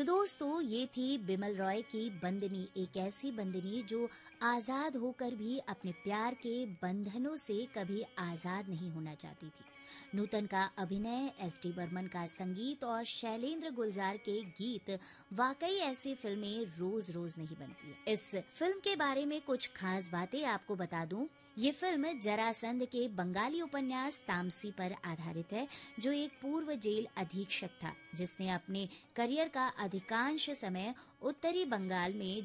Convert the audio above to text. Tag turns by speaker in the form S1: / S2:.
S1: तो दोस्तों, ये थी बिमल रॉय की बंदनी, एक ऐसी बंदनी जो आजाद होकर भी अपने प्यार के बंधनों से कभी आजाद नहीं होना चाहती थी। नूतन का अभिनय, एस.डी. बर्मन का संगीत और शैलेंद्र गुलजार के गीत, वाकई ऐसी फिल्में रोज रोज नहीं बनती है। इस फिल्म के बारे में कुछ खास बातें आपको बता दूं। ये फिल्म जरासंध के बंगाली उपन्यास तामसी पर आधारित है, जो एक पूर्व जेल अधीक्षक था जिसने अपने करियर का अधिकांश समय उत्तरी बंगाल में